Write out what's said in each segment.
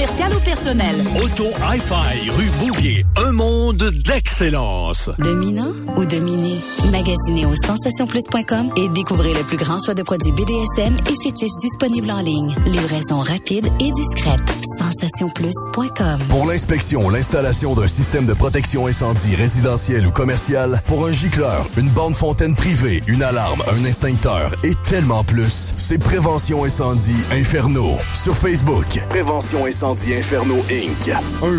commercial ou personnel. Auto Hi-Fi, rue Bouvier. Un monde d'excellence. Dominant ou dominé? Magasinez au sensationsplus.com et découvrez le plus grand choix de produits BDSM et fétiches disponibles en ligne. Livraison rapide et discrète. Sensationsplus.com. Pour l'inspection, l'installation d'un système de protection incendie résidentiel ou commercial, pour un gicleur, une borne fontaine privée, une alarme, un extincteur et tellement plus, c'est Prévention Incendie Inferno. Sur Facebook, Prévention Incendie Inferno Inc.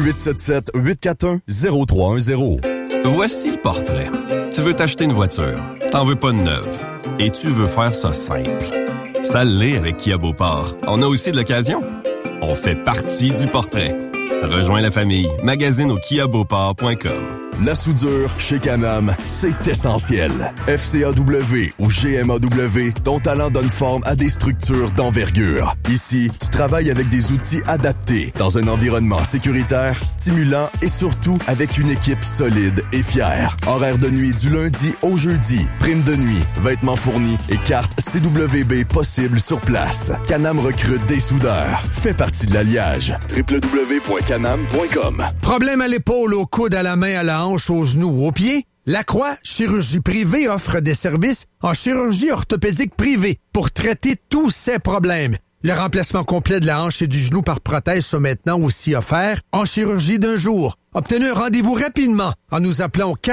1-877-841-0310. Voici le portrait. Tu veux t'acheter une voiture, t'en veux pas de neuve, et tu veux faire ça simple. Ça l'est avec Kia Beauport. On a aussi de l'occasion. On fait partie du portrait. Rejoins la famille. Magasine au kiabeauport.com. La soudure chez Can-Am, c'est essentiel. FCAW ou GMAW, ton talent donne forme à des structures d'envergure. Ici, tu travailles avec des outils adaptés, dans un environnement sécuritaire, stimulant et surtout avec une équipe solide et fière. Horaire de nuit du lundi au jeudi, prime de nuit, vêtements fournis et carte CWB possible sur place. Can-Am recrute des soudeurs. Fais partie de l'alliage. www.canam.com. Problème à l'épaule, au coude, à la main, à la hanche, aux genoux, aux pieds? La Croix Chirurgie Privée offre des services en chirurgie orthopédique privée pour traiter tous ces problèmes. Le remplacement complet de la hanche et du genou par prothèse sont maintenant aussi offerts en chirurgie d'un jour. Obtenez un rendez-vous rapidement en nous appelant au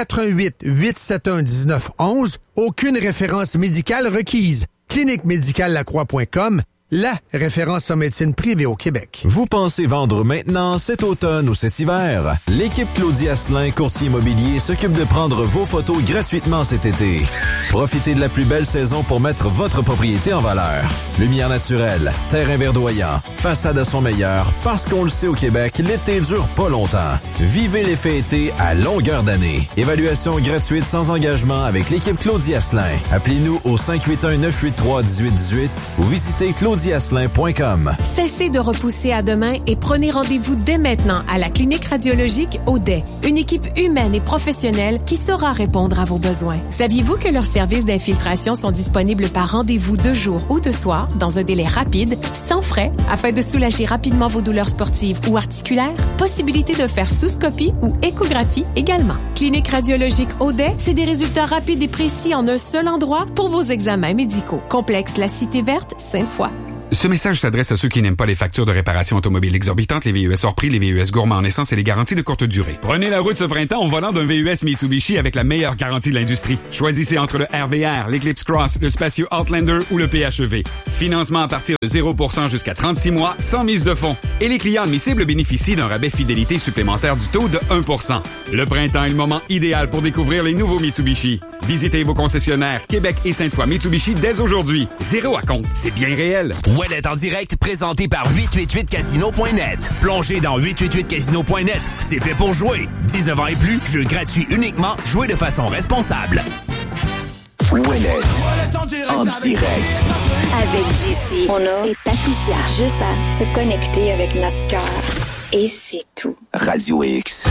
418-871-1911. Aucune référence médicale requise. cliniquemédicale-lacroix.com, la référence en médecine privée au Québec. Vous pensez vendre maintenant, cet automne ou cet hiver? L'équipe Claudie Asselin, courtier immobilier, s'occupe de prendre vos photos gratuitement cet été. Profitez de la plus belle saison pour mettre votre propriété en valeur. Lumière naturelle, terrain verdoyant, façade à son meilleur, parce qu'on le sait au Québec, l'été dure pas longtemps. Vivez l'effet été à longueur d'année. Évaluation gratuite sans engagement avec l'équipe Claudie Asselin. Appelez-nous au 581-983-1818 ou visitez claudieasselin.com. Cessez de repousser à demain et prenez rendez-vous dès maintenant à la clinique radiologique Audet. Une équipe humaine et professionnelle qui saura répondre à vos besoins. Saviez-vous que leurs services d'infiltration sont disponibles par rendez-vous de jour ou de soir dans un délai rapide, sans frais, afin de soulager rapidement vos douleurs sportives ou articulaires? Possibilité de faire sous-scopie ou échographie également. Clinique radiologique Audet, c'est des résultats rapides et précis en un seul endroit pour vos examens médicaux. Complexe La Cité Verte, Sainte-Foy. Ce message s'adresse à ceux qui n'aiment pas les factures de réparation automobile exorbitantes, les VUS hors prix, les VUS gourmands en essence et les garanties de courte durée. Prenez la route ce printemps en volant d'un VUS Mitsubishi avec la meilleure garantie de l'industrie. Choisissez entre le RVR, l'Eclipse Cross, le Spacio Outlander ou le PHEV. Financement à partir de 0% jusqu'à 36 mois, sans mise de fonds. Et les clients admissibles bénéficient d'un rabais fidélité supplémentaire du taux de 1%. Le printemps est le moment idéal pour découvrir les nouveaux Mitsubishi. Visitez vos concessionnaires Québec et Sainte-Foy Mitsubishi dès aujourd'hui. Zéro à compte, c'est bien réel. Ouellet en direct, présenté par 888casino.net. Plongez dans 888casino.net. C'est fait pour jouer. 19 ans et plus, jeu gratuit uniquement. Jouez de façon responsable. Ouellet en direct. Avec JC, Mona et Patricia. Juste à se connecter avec notre cœur. Et c'est tout. Radio X.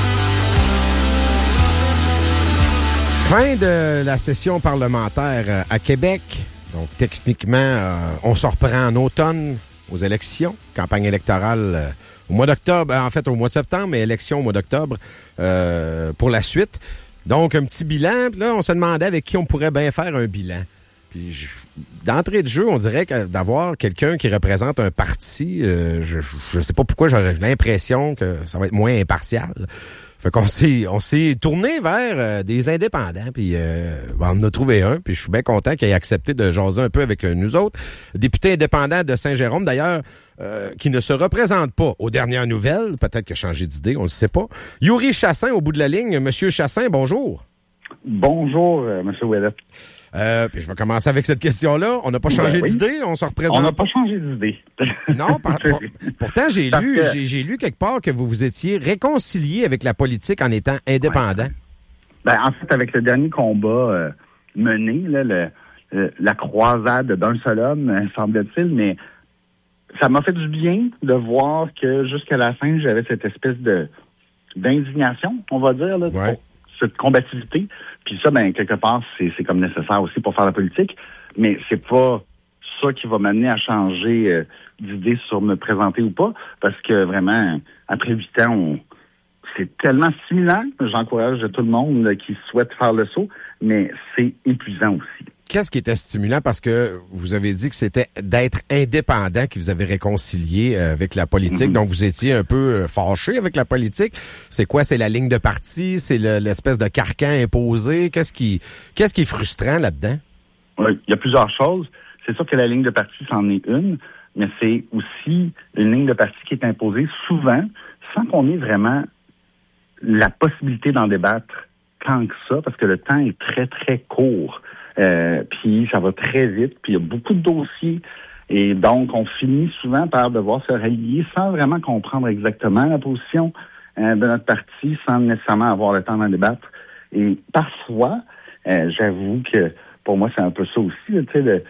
Fin de la session parlementaire à Québec. Donc, techniquement, on se reprend en automne aux élections, campagne électorale au mois d'octobre, en fait au mois de septembre, mais élection au mois d'octobre pour la suite. Donc, un petit bilan. Puis là, on se demandait avec qui on pourrait bien faire un bilan. Puis, d'entrée de jeu, on dirait que d'avoir quelqu'un qui représente un parti, je sais pas pourquoi j'aurais l'impression que ça va être moins impartial. Fait qu'on s'est tourné vers des indépendants, puis on en a trouvé un, puis je suis bien content qu'il ait accepté de jaser un peu avec nous autres. Député indépendant de Saint-Jérôme, d'ailleurs, qui ne se représente pas aux dernières nouvelles, peut-être qu'il a changé d'idée, on ne le sait pas. Yuri Chassin, au bout de la ligne. Monsieur Chassin, bonjour. Bonjour, Monsieur Ouellet. Puis je vais commencer avec cette question-là. On n'a pas changé d'idée, on se représente. On n'a pas changé d'idée. Non, pourtant j'ai lu quelque part que vous vous étiez réconcilié avec la politique en étant indépendant. Ouais. En fait, avec le dernier combat mené, là, la croisade d'un seul homme, semble-t-il, mais ça m'a fait du bien de voir que jusqu'à la fin, j'avais cette espèce d'indignation, on va dire, là, pour cette combativité. Puis ça, quelque part, c'est comme nécessaire aussi pour faire la politique, mais c'est pas ça qui va m'amener à changer d'idée sur me présenter ou pas, parce que vraiment, après 8 ans, c'est tellement stimulant. J'encourage tout le monde qui souhaite faire le saut, mais c'est épuisant aussi. Qu'est-ce qui était stimulant? Parce que vous avez dit que c'était d'être indépendant qui vous avait réconcilié avec la politique. Donc, vous étiez un peu fâché avec la politique. C'est quoi? C'est la ligne de parti? C'est l'espèce de carcan imposé? Qu'est-ce qui est frustrant là-dedans? Oui, il y a plusieurs choses. C'est sûr que la ligne de parti, c'en est une, mais c'est aussi une ligne de parti qui est imposée souvent sans qu'on ait vraiment la possibilité d'en débattre tant que ça, parce que le temps est très, très court. Puis ça va très vite, puis il y a beaucoup de dossiers. Et donc, on finit souvent par devoir se rallier sans vraiment comprendre exactement la position de notre parti, sans nécessairement avoir le temps d'en débattre. Et parfois, j'avoue que pour moi, c'est un peu ça aussi, tu sais,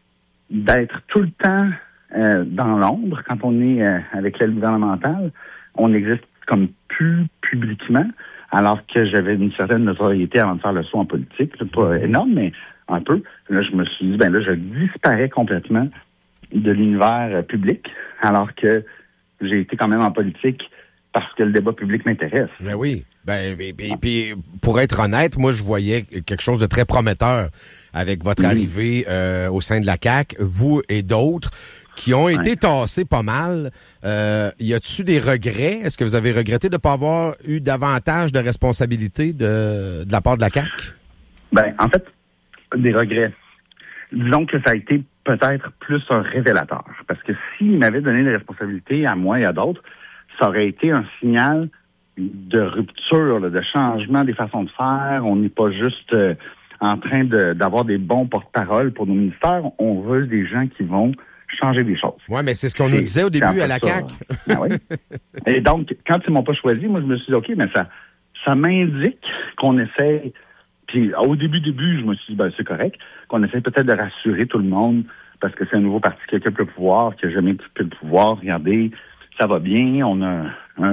d'être tout le temps dans l'ombre quand on est avec l'aile gouvernementale. On n'existe comme plus publiquement, alors que j'avais une certaine notoriété avant de faire le saut en politique. C'est pas énorme, mais un peu. Là, je me suis dit, là, je disparais complètement de l'univers public, alors que j'ai été quand même en politique parce que le débat public m'intéresse. Ben oui. Puis pour être honnête, moi, je voyais quelque chose de très prometteur avec votre arrivée au sein de la CAQ, vous et d'autres qui ont été tassés pas mal. Y a-t-il des regrets? Est-ce que vous avez regretté de ne pas avoir eu davantage de responsabilités de la part de la CAQ? En fait, des regrets. Disons que ça a été peut-être plus un révélateur. Parce que s'il m'avait donné des responsabilités à moi et à d'autres, ça aurait été un signal de rupture, de changement des façons de faire. On n'est pas juste en train d'avoir des bons porte-parole pour nos ministères. On veut des gens qui vont changer des choses. Oui, mais c'est ce qu'on nous disait au début à la CAQ. Oui. Et donc, quand ils m'ont pas choisi, moi, je me suis dit, OK, mais ça m'indique qu'on essaie. Puis au début, je me suis dit, c'est correct, qu'on essaie peut-être de rassurer tout le monde, parce que c'est un nouveau parti qui occupe le pouvoir, qui n'a jamais occupé le pouvoir. Regardez, ça va bien, on a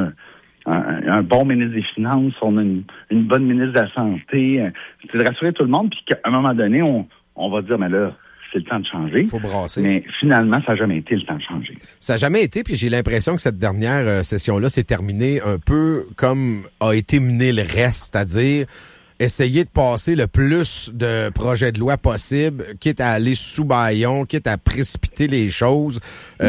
un bon ministre des Finances, on a une bonne ministre de la Santé. C'est de rassurer tout le monde, puis qu'à un moment donné, on va dire, mais là, c'est le temps de changer. Faut brasser. Mais finalement, ça n'a jamais été le temps de changer. Ça n'a jamais été, puis j'ai l'impression que cette dernière session-là s'est terminée un peu comme a été mené le reste, c'est-à-dire essayer de passer le plus de projets de loi possible, quitte à aller sous bâillon, quitte à précipiter les choses.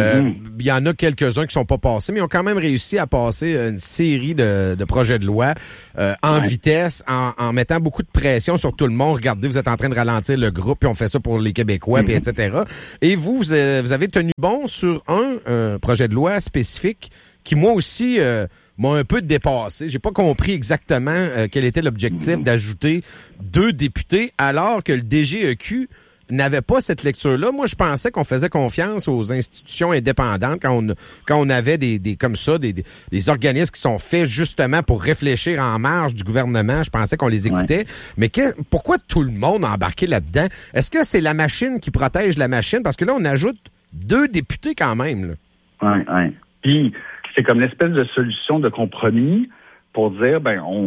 Il y en a quelques-uns qui sont pas passés, mais ils ont quand même réussi à passer une série de projets de loi en vitesse, en mettant beaucoup de pression sur tout le monde. Regardez, vous êtes en train de ralentir le groupe, puis on fait ça pour les Québécois, puis etc. Et vous avez tenu bon sur un projet de loi spécifique qui, moi aussi, m'a un peu dépassé. J'ai pas compris exactement quel était l'objectif d'ajouter 2 députés alors que le DGEQ n'avait pas cette lecture-là. Moi, je pensais qu'on faisait confiance aux institutions indépendantes quand on avait des organismes qui sont faits justement pour réfléchir en marge du gouvernement. Je pensais qu'on les écoutait. Mais pourquoi tout le monde a embarqué là-dedans? Est-ce que c'est la machine qui protège la machine? Parce que là, on ajoute 2 députés quand même. Oui. Puis, c'est comme l'espèce de solution de compromis pour dire,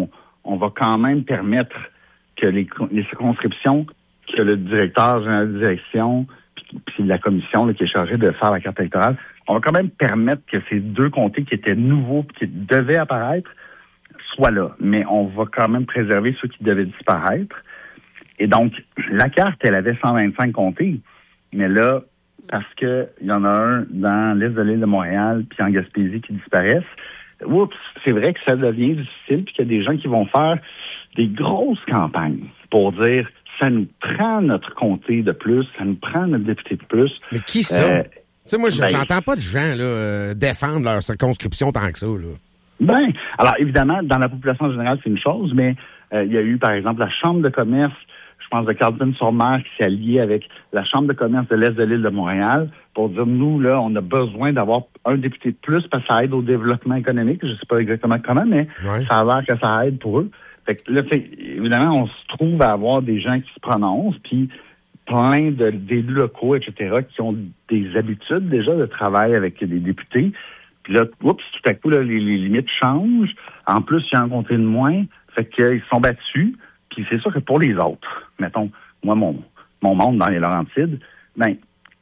on va quand même permettre que les circonscriptions, que le directeur général de direction, puis la commission là, qui est chargée de faire la carte électorale, on va quand même permettre que ces 2 comtés qui étaient nouveaux, qui devaient apparaître, soient là. Mais on va quand même préserver ceux qui devaient disparaître. Et donc, la carte, elle avait 125 comtés. Mais là, parce qu'il y en a un dans l'est de l'île de Montréal puis en Gaspésie qui disparaissent. Oups, c'est vrai que ça devient difficile puis qu'il y a des gens qui vont faire des grosses campagnes pour dire ça nous prend notre comté de plus, ça nous prend notre député de plus. Mais qui ça? Tu sais, moi, j'entends pas de gens là, défendre leur circonscription tant que ça. Là. Alors évidemment, dans la population générale, c'est une chose, mais il y a eu, par exemple, la Chambre de commerce, je pense, de Carleton-sur-Mer qui s'est allié avec la Chambre de commerce de l'Est de l'île de Montréal pour dire, nous, là, on a besoin d'avoir un député de plus parce que ça aide au développement économique. Je sais pas exactement comment, mais ça a l'air que ça aide pour eux. Fait que là, évidemment, on se trouve à avoir des gens qui se prononcent, puis plein d'élus locaux, etc., qui ont des habitudes déjà de travail avec des députés. Puis là, tout à coup, là, les limites changent. En plus, il y a un comté de moins. Fait qu'ils sont battus. Puis c'est sûr que pour les autres, mettons, moi, mon monde dans les Laurentides,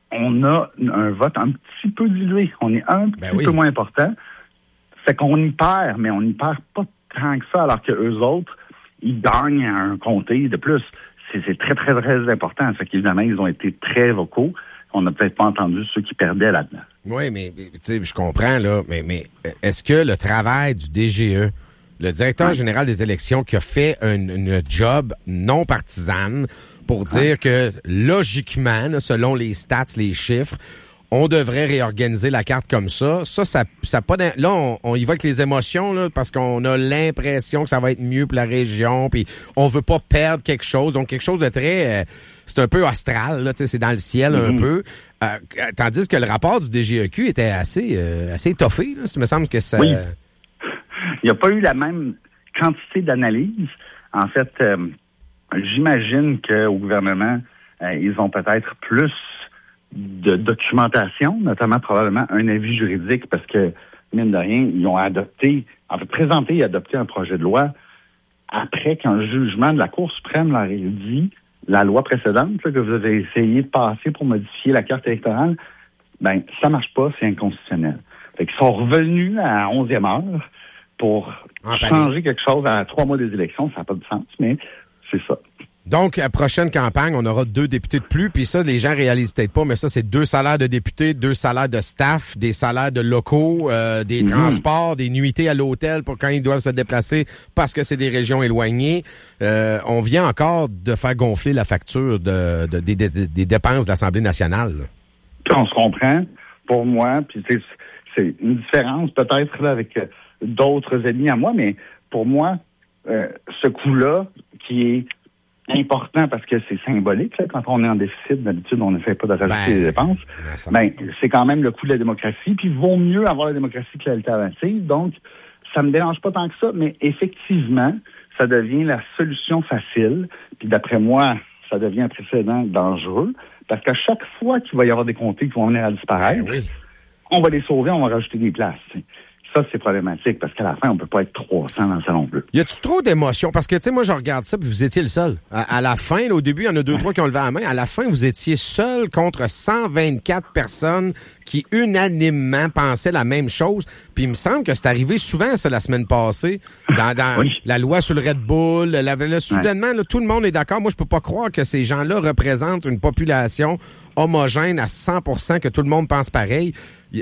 on a un vote un petit peu dilué. On est un petit peu moins important. Fait qu'on y perd, mais on n'y perd pas tant que ça, alors que eux autres, ils gagnent un comté de plus. C'est très, très, très important. Fait qu'évidemment, ils ont été très vocaux. On n'a peut-être pas entendu ceux qui perdaient là-dedans. Oui, mais tu sais, je comprends, là, mais est-ce que le travail du DGE, le directeur général des élections, qui a fait une job non partisane pour dire que, logiquement, là, selon les stats, les chiffres, on devrait réorganiser la carte comme ça. Ça pas là, on y va avec les émotions, là, parce qu'on a l'impression que ça va être mieux pour la région, puis on veut pas perdre quelque chose. Donc, quelque chose de très... c'est un peu astral, là, tu sais, c'est dans le ciel un peu. Tandis que le rapport du DGEQ était assez étoffé, là. Ça me semble que ça... Oui. Il n'y a pas eu la même quantité d'analyse. En fait, j'imagine qu'au gouvernement, ils ont peut-être plus de documentation, notamment probablement un avis juridique, parce que, mine de rien, ils ont présenté et adopté un projet de loi après qu'un jugement de la Cour suprême leur ait dit la loi précédente là, que vous avez essayé de passer pour modifier la carte électorale, ben ça marche pas, c'est inconstitutionnel. Fait qu'ils sont revenus à 11e heure pour changer quelque chose à 3 mois des élections. Ça n'a pas de sens, mais c'est ça. Donc, à la prochaine campagne, on aura 2 députés de plus. Puis ça, les gens réalisent peut-être pas, mais ça, c'est 2 salaires de députés, 2 salaires de staff, des salaires de locaux, des transports, des nuitées à l'hôtel pour quand ils doivent se déplacer parce que c'est des régions éloignées. On vient encore de faire gonfler la facture des dépenses de l'Assemblée nationale. Puis on se comprend. Pour moi, puis c'est une différence peut-être là, avec d'autres ennemis à moi, mais pour moi, ce coût-là qui est important parce que c'est symbolique. Là, quand on est en déficit, d'habitude, on n'essaie pas de rajouter les dépenses. C'est quand même le coût de la démocratie. Puis, il vaut mieux avoir la démocratie que l'alternative. Donc, ça me dérange pas tant que ça. Mais effectivement, ça devient la solution facile. Puis, d'après moi, ça devient un précédent dangereux. Parce qu'à chaque fois qu'il va y avoir des comtés qui vont venir à disparaître, on va les sauver, on va rajouter des places. Ça, c'est problématique, parce qu'à la fin, on peut pas être 300 dans le salon bleu. Y a-tu trop d'émotions? Parce que, tu sais, moi, je regarde ça, puis vous étiez le seul. À la fin, là, au début, il y en a 2-3 qui ont levé la main. À la fin, vous étiez seul contre 124 personnes qui, unanimement, pensaient la même chose. Puis, il me semble que c'est arrivé souvent, ça, la semaine passée, dans la loi sur le Red Bull. Soudainement, là, tout le monde est d'accord. Moi, je peux pas croire que ces gens-là représentent une population homogène à 100%, que tout le monde pense pareil.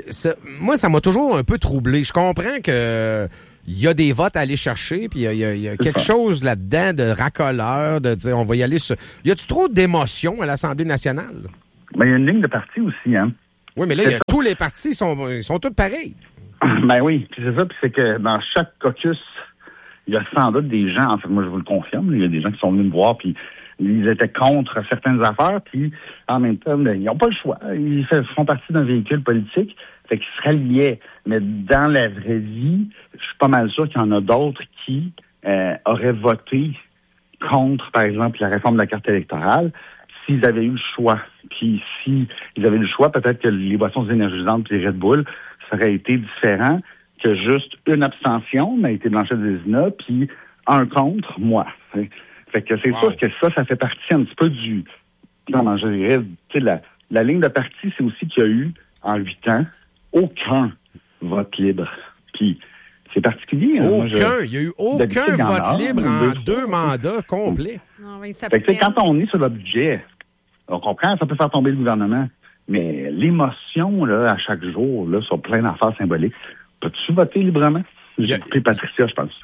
Moi, ça m'a toujours un peu troublé. Je comprends que il y a des votes à aller chercher, puis il y a quelque chose là-dedans de racoleur, de dire on va y aller sur... Y a-tu trop d'émotions à l'Assemblée nationale? Ben, il y a une ligne de parti aussi, hein. Oui, mais là, tous les partis sont tous pareils. Ben oui, puis c'est ça, puis c'est que dans chaque caucus, il y a sans doute des gens, en fait, moi je vous le confirme, il y a des gens qui sont venus me voir, puis ils étaient contre certaines affaires, puis en même temps, ben, ils n'ont pas le choix. Ils font partie d'un véhicule politique, fait qu'ils se ralliaient. Mais dans la vraie vie, je suis pas mal sûr qu'il y en a d'autres qui auraient voté contre, par exemple, la réforme de la carte électorale s'ils avaient eu le choix. Puis s'ils avaient eu le choix, peut-être que les boissons énergisantes et les Red Bull, ça aurait été différent que juste une abstention, mais été Blanchette Vézina, puis un contre, moi. Fait que c'est sûr que ça fait partie un petit peu du... Comment je dirais, tu sais, la ligne de parti, c'est aussi qu'il y a eu, en 8 ans, aucun vote libre. Puis, c'est particulier. Il y a eu aucun vote libre en 2 mandats complets. Non, oui, fait que, quand on est sur le budget, on comprend, ça peut faire tomber le gouvernement. Mais l'émotion, là, à chaque jour, là, sur plein d'affaires symboliques, peux-tu voter librement? J'ai écouté Patricia, je pense.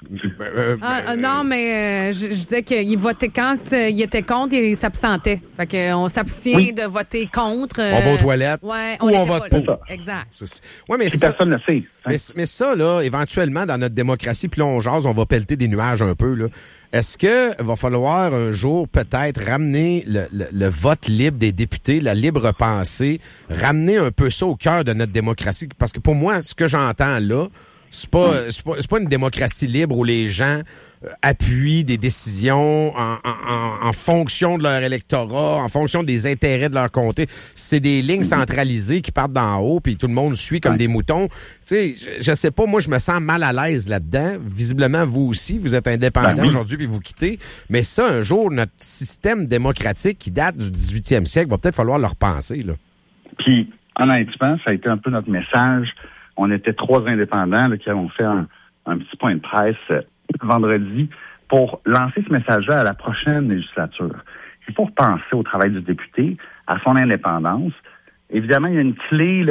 Non, mais je disais qu'il votait quand il était contre, il s'absentait. Fait qu'on s'abstient de voter contre. On va aux toilettes ou on vote pour. Exact. Ouais, mais personne ne sait. Mais ça, là, éventuellement, dans notre démocratie, puis là, on jase, on va pelleter des nuages un peu, là. Est-ce que va falloir un jour peut-être ramener le vote libre des députés, la libre pensée, ramener un peu ça au cœur de notre démocratie? Parce que pour moi, ce que j'entends là, c'est pas une démocratie libre où les gens appuient des décisions en fonction de leur électorat, en fonction des intérêts de leur comté. C'est des lignes centralisées qui partent d'en haut, puis tout le monde suit comme des moutons. Tu sais, je sais pas, moi, je me sens mal à l'aise là-dedans. Visiblement, vous aussi, vous êtes indépendant aujourd'hui, puis vous quittez. Mais ça, un jour, notre système démocratique qui date du 18e siècle, va peut-être falloir le repenser, là. Puis, honnêtement, ça a été un peu notre message. On était 3 indépendants là, qui avons fait un petit point de presse vendredi pour lancer ce message-là à la prochaine législature. Il faut repenser au travail du député, à son indépendance. Évidemment, il y a une clé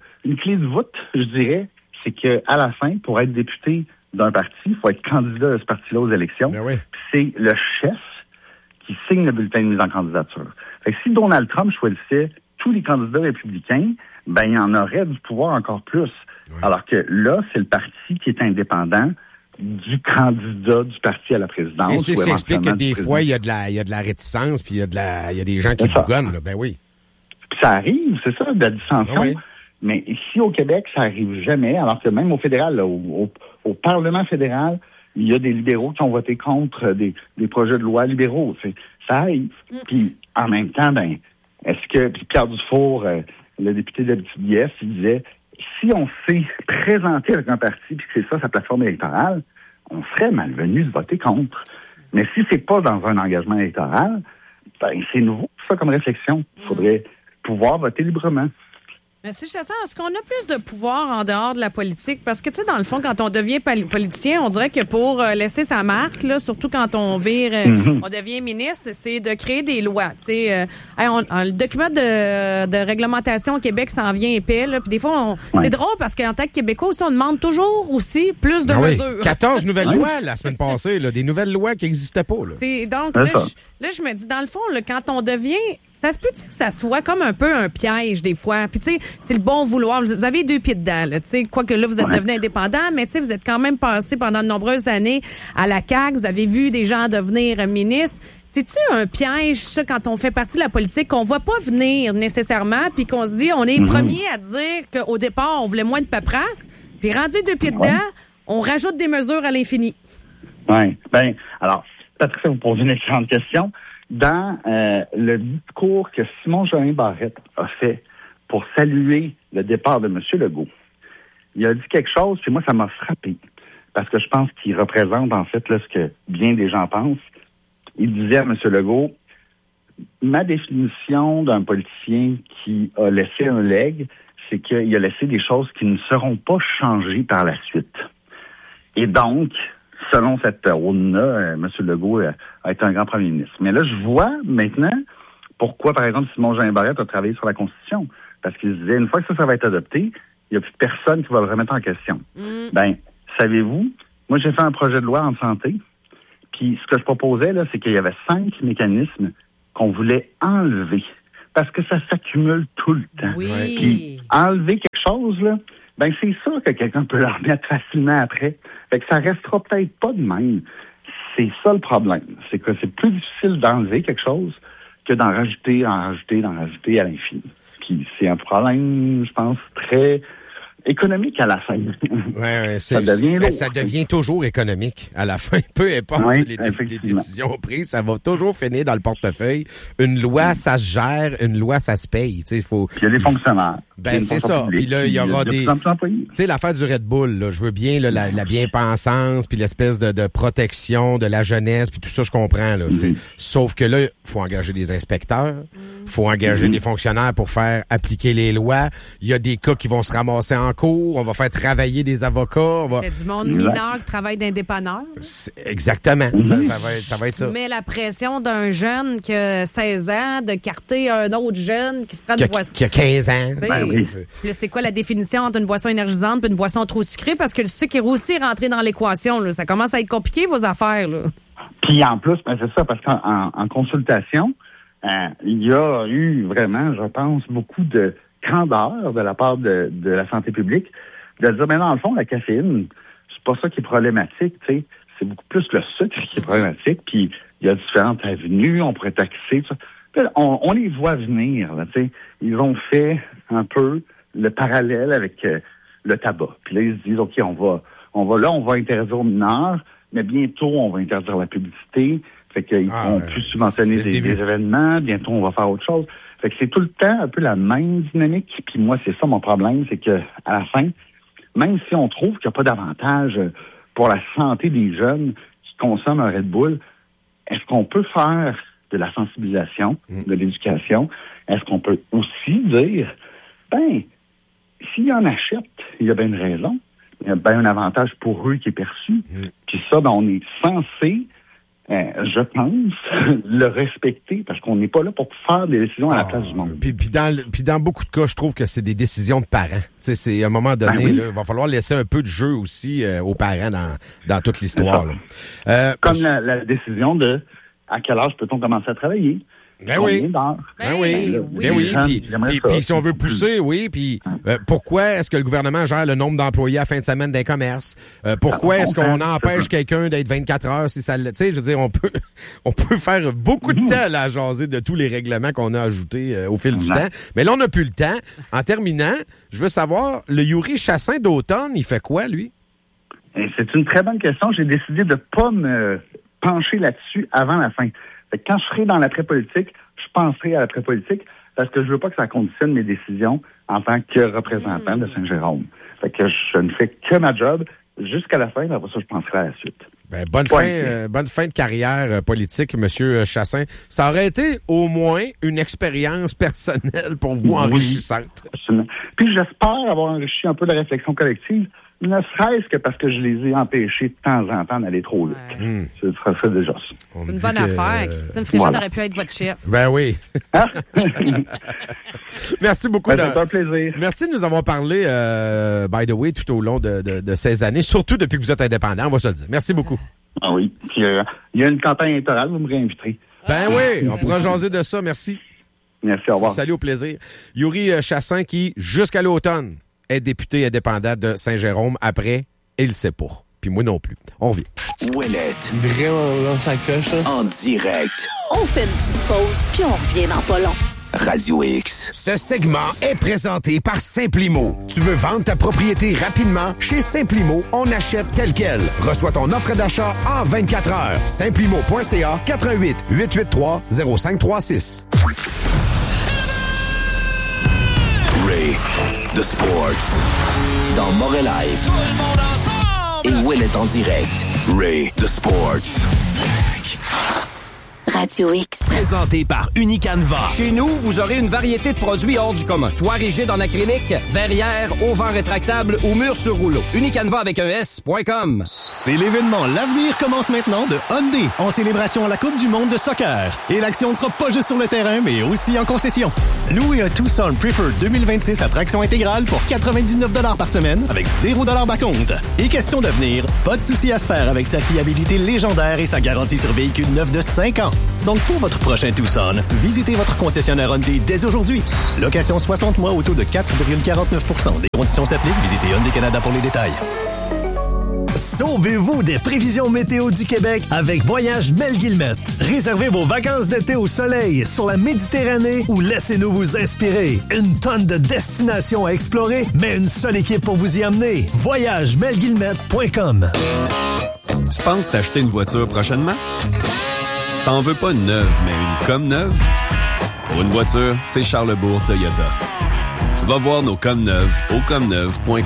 de voûte, je dirais, c'est que à la fin, pour être député d'un parti, il faut être candidat de ce parti-là aux élections. Ben oui. C'est le chef qui signe le bulletin de mise en candidature. Fait que si Donald Trump choisissait tous les candidats républicains, ben il y en aurait du pouvoir encore plus. Oui. Alors que là, c'est le parti qui est indépendant du candidat du parti à la présidence. Et c'est ça explique que des fois, il y a de la réticence, puis il y a des gens qui bougonnent, là. Ben oui. Puis ça arrive, c'est ça, de la dissension. Oui. Mais ici, au Québec, ça arrive jamais, alors que même au fédéral, là, au Parlement fédéral, il y a des libéraux qui ont voté contre des projets de loi libéraux. Ça arrive. Puis, en même temps, est-ce que Pierre Dufour, le député d'Abitibi-Est, il disait, si on s'est présenté avec un parti, puis que c'est ça sa plateforme électorale, on serait malvenu de voter contre. Mais si c'est pas dans un engagement électoral, c'est nouveau, ça, comme réflexion. Il faudrait pouvoir voter librement. Monsieur Chassin, est-ce qu'on a plus de pouvoir en dehors de la politique? Parce que, tu sais, dans le fond, quand on devient politicien, on dirait que pour laisser sa marque, là, surtout quand on vire, on devient ministre, c'est de créer des lois. Tu sais, le document de réglementation au Québec s'en vient épais, là. Puis des fois, c'est drôle parce qu'en tant que Québécois aussi, on demande toujours aussi plus de mesures. 14 nouvelles lois la semaine passée, là, des nouvelles lois qui n'existaient pas. Là. Donc, là, je me dis, dans le fond, là, quand on devient... Ça se peut-tu que ça soit comme un peu un piège des fois? Puis tu sais, c'est le bon vouloir. Vous avez 2 pieds dedans, là. Tu sais, quoique là, vous êtes devenu indépendant, mais tu sais, vous êtes quand même passé pendant de nombreuses années à la CAQ. Vous avez vu des gens devenir ministres. C'est-tu un piège, ça, quand on fait partie de la politique, qu'on voit pas venir nécessairement, puis qu'on se dit, on est le premier à dire qu'au départ, on voulait moins de paperasse, puis rendu 2 pieds dedans, on rajoute des mesures à l'infini. Oui. Alors, Patricia, vous posez une excellente question. Dans le discours que Simon-Jolin Barrette a fait pour saluer le départ de M. Legault, il a dit quelque chose, puis moi, ça m'a frappé, parce que je pense qu'il représente, en fait, là, ce que bien des gens pensent. Il disait à M. Legault, ma définition d'un politicien qui a laissé un legs, c'est qu'il a laissé des choses qui ne seront pas changées par la suite. Et donc, selon cette aune-là, M. Legault a été un grand premier ministre. Mais là, je vois maintenant pourquoi, par exemple, Simon-Jolin Barrette a travaillé sur la Constitution. Parce qu'il se disait, une fois que ça va être adopté, il n'y a plus personne qui va le remettre en question. Savez-vous, moi, j'ai fait un projet de loi en santé, puis ce que je proposais, là, c'est qu'il y avait 5 mécanismes qu'on voulait enlever. Parce que ça s'accumule tout le temps. Oui. Puis enlever quelque chose, là, c'est sûr que quelqu'un peut le remettre facilement après. Fait que ça restera peut-être pas de même. C'est ça le problème. C'est que c'est plus difficile d'enlever quelque chose que d'en rajouter à l'infini. Puis c'est un problème, je pense, très économique à la fin. Ça devient toujours économique à la fin. Peu importe les décisions prises, ça va toujours finir dans le portefeuille. Une loi, ça se gère. Une loi, ça se paye. Il y a des fonctionnaires. C'est ça. Puis là, il y aura des... Tu sais, l'affaire du Red Bull, là, je veux bien là, la bien-pensance, puis l'espèce de protection de la jeunesse, puis tout ça, je comprends. Là. Sauf que là, il faut engager des inspecteurs, il faut engager des fonctionnaires pour faire appliquer les lois. Il y a des cas qui vont se ramasser en cours, on va faire travailler des avocats. C'est du monde mineur qui travaille d'indépanneur. Exactement. Ça va être ça. Mais la pression d'un jeune qui a 16 ans, de carter un autre jeune qui se prend une boisson. Qui a 15 ans. Puis là, c'est quoi la définition entre une boisson énergisante et une boisson trop sucrée? Parce que le sucre est aussi rentré dans l'équation. Là. Ça commence à être compliqué, vos affaires. Là. Puis en plus, c'est ça, parce qu'en consultation, il y a eu vraiment, je pense, beaucoup de candeur de la part de la santé publique de dire, mais dans le fond, la caféine, c'est pas ça qui est problématique, tu sais. C'est beaucoup plus le sucre qui est problématique, puis il y a différentes avenues, on pourrait taxer, tout ça. On les voit venir, là, tu sais. Ils ont fait un peu le parallèle avec le tabac. Puis là, ils se disent, OK, on va interdire aux mineurs, mais bientôt, on va interdire la publicité. Fait qu'ils vont plus subventionner des événements. Bientôt, on va faire autre chose. Fait que c'est tout le temps un peu la même dynamique. Puis moi, c'est ça mon problème, c'est que à la fin, même si on trouve qu'il n'y a pas d'avantage pour la santé des jeunes qui consomment un Red Bull, est-ce qu'on peut faire de la sensibilisation, de l'éducation? Est-ce qu'on peut aussi dire ben, s'ils en achètent, il y a bien une raison. Il y a bien un avantage pour eux qui est perçu. Puis ça, ben, on est censé, je pense, le respecter parce qu'on n'est pas là pour faire des décisions à la place du monde. Puis dans beaucoup de cas, je trouve que c'est des décisions de parents. Tu sais, c'est à un moment donné, là, il va falloir laisser un peu de jeu aussi aux parents dans toute l'histoire. Comme la décision de à quel âge peut-on commencer à travailler? Ben oui. Puis si on veut pousser, oui. Puis pourquoi est-ce que le gouvernement gère le nombre d'employés à la fin de semaine d'un commerce? Pourquoi est-ce qu'on empêche quelqu'un d'être 24 heures si ça... Tu sais, je veux dire, on peut faire beaucoup de temps là, à jaser de tous les règlements qu'on a ajoutés au fil du temps. Mais là, on n'a plus le temps. En terminant, je veux savoir, le Yuri Chassin d'automne, il fait quoi, lui? Et c'est une très bonne question. J'ai décidé de pas me pencher là-dessus avant la fin. Fait que quand je serai dans l'après-politique, je penserai à l'après-politique parce que je veux pas que ça conditionne mes décisions en tant que représentant de Saint-Jérôme. Fait que je ne fais que ma job jusqu'à la fin, après ça, je penserai à la suite. Ben, bonne fin de carrière politique, Monsieur Chassin. Ça aurait été au moins une expérience personnelle pour vous enrichissante. Absolument. Puis j'espère avoir enrichi un peu la réflexion collective, ne serait-ce que parce que je les ai empêchés de temps en temps d'aller trop vite. Ce serait déjà ça. Une bonne affaire. Christine Fréjade aurait pu être votre chef. Ben oui. Merci beaucoup. C'est un plaisir. Merci de nous avoir parlé, by the way, tout au long de ces années, surtout depuis que vous êtes indépendant, on va se le dire. Merci beaucoup. Ah oui. Puis il y a une campagne électorale, vous me réinviterez. Ben oui, on pourra jaser de ça. Merci. Merci, au revoir. Salut, au plaisir. Yuri Chassin qui, jusqu'à l'automne, est député indépendant de Saint-Jérôme. Après, il le sait pas. Puis moi non plus. On revient. Ouellette. Vraiment, là, ça coche, là. En direct. On fait une petite pause, puis on revient dans pas long. Radio X. Ce segment est présenté par Simplimo. Tu veux vendre ta propriété rapidement? Chez Simplimo, on achète tel quel. Reçois ton offre d'achat en 24 heures. Simplimo.ca 418-883-0536. Ray, The Sports. Dans Montréal. Et Ouellette en direct. Ray, The Sports. Radio X. Présenté par Unicanva. Chez nous, vous aurez une variété de produits hors du commun. Toit rigide en acrylique, verrière, auvent rétractable ou mur sur rouleau. Unicanva avec un S.com. C'est l'événement L'Avenir commence maintenant de Hyundai en célébration à la Coupe du monde de soccer. Et l'action ne sera pas juste sur le terrain, mais aussi en concession. Louez un Tucson Preferred 2026 à traction intégrale pour 99$ par semaine avec 0$ d'acompte. Et question d'avenir, pas de souci à se faire avec sa fiabilité légendaire et sa garantie sur véhicule neuf de 5 ans. Donc pour votre prochain Tucson, visitez votre concessionnaire Hyundai dès aujourd'hui. Location 60 mois au taux de 4,49%. Des conditions s'appliquent. Visitez Hyundai Canada pour les détails. Sauvez-vous des prévisions météo du Québec avec Voyage Mel Guillemette. Réservez vos vacances d'été au soleil, sur la Méditerranée ou laissez-nous vous inspirer. Une tonne de destinations à explorer, mais une seule équipe pour vous y amener. VoyageMelGuillemette.com. Tu penses t'acheter une voiture prochainement? T'en veux pas une neuve, mais une comme neuve? Pour une voiture, c'est Charlebourg Toyota. Va voir nos comme neuves au comneuve.com.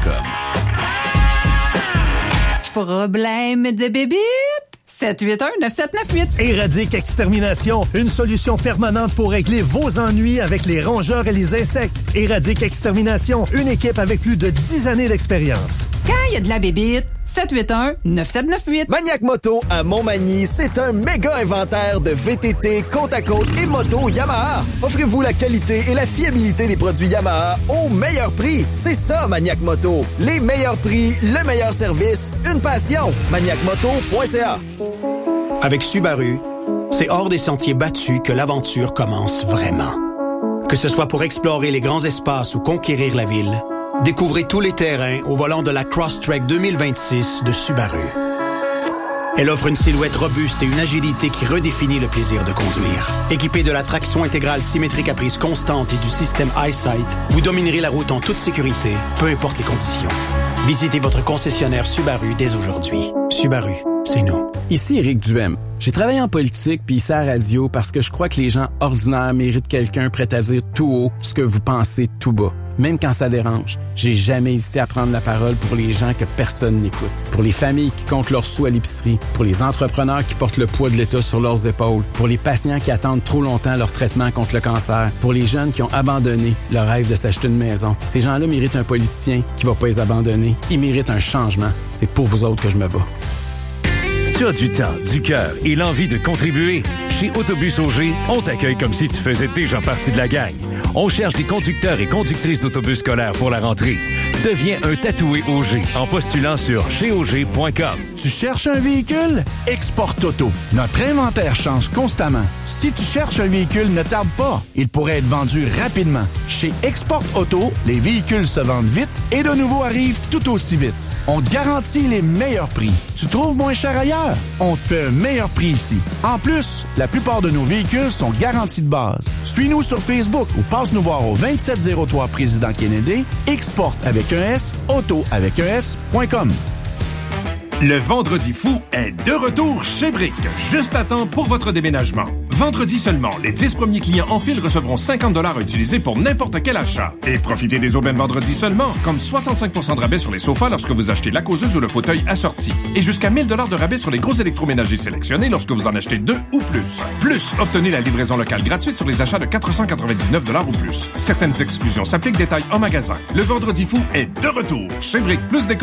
Problème de bébite? 781-9798. Éradique Extermination, une solution permanente pour régler vos ennuis avec les rongeurs et les insectes. Éradique Extermination, une équipe avec plus de 10 années d'expérience. Quand il y a de la bébite, 781-9798. Maniac Moto à Montmagny, c'est un méga inventaire de VTT, côte à côte et moto Yamaha. Offrez-vous la qualité et la fiabilité des produits Yamaha au meilleur prix. C'est ça, Maniac Moto. Les meilleurs prix, le meilleur service, une passion. ManiacMoto.ca. Avec Subaru, c'est hors des sentiers battus que l'aventure commence vraiment. Que ce soit pour explorer les grands espaces ou conquérir la ville, découvrez tous les terrains au volant de la Crosstrek 2026 de Subaru. Elle offre une silhouette robuste et une agilité qui redéfinit le plaisir de conduire. Équipée de la traction intégrale symétrique à prise constante et du système EyeSight, vous dominerez la route en toute sécurité, peu importe les conditions. Visitez votre concessionnaire Subaru dès aujourd'hui. Subaru, c'est nous. Ici Éric Duhem. J'ai travaillé en politique puis ici à la radio parce que je crois que les gens ordinaires méritent quelqu'un prêt à dire tout haut ce que vous pensez tout bas. même quand ça dérange. J'ai jamais hésité à prendre la parole pour les gens que personne n'écoute. Pour les familles qui comptent leurs sous à l'épicerie. Pour les entrepreneurs qui portent le poids de l'État sur leurs épaules. Pour les patients qui attendent trop longtemps leur traitement contre le cancer. Pour les jeunes qui ont abandonné leur rêve de s'acheter une maison. Ces gens-là méritent un politicien qui va pas les abandonner. Ils méritent un changement. C'est pour vous autres que je me bats. Tu as du temps, du cœur et l'envie de contribuer. Chez Autobus Auger, on t'accueille comme si tu faisais déjà partie de la gang. On cherche des conducteurs et conductrices d'autobus scolaires pour la rentrée. Deviens un tatoué Auger en postulant sur cheauger.com. Tu cherches un véhicule? Exporte Auto. Notre inventaire change constamment. Si tu cherches un véhicule, ne tarde pas. Il pourrait être vendu rapidement. Chez Export Auto, les véhicules se vendent vite et de nouveaux arrivent tout aussi vite. On te garantit les meilleurs prix. Tu trouves moins cher ailleurs? On te fait un meilleur prix ici. En plus, la plupart de nos véhicules sont garantis de base. Suis-nous sur Facebook ou passe nous voir au 2703 Président Kennedy, Export avec un S, Auto avec un S.com. Le Vendredi fou est de retour chez Brick, juste à temps pour votre déménagement. Vendredi seulement, les 10 premiers clients en fil recevront 50 $ à utiliser pour n'importe quel achat. Et profitez des aubaines vendredi seulement, comme 65% de rabais sur les sofas lorsque vous achetez la causeuse ou le fauteuil assorti. Et jusqu'à 1000 $ de rabais sur les gros électroménagers sélectionnés lorsque vous en achetez 2 ou plus. Plus, obtenez la livraison locale gratuite sur les achats de 499 $ ou plus. Certaines exclusions s'appliquent, détails en magasin. Le Vendredi fou est de retour chez Brick, plus des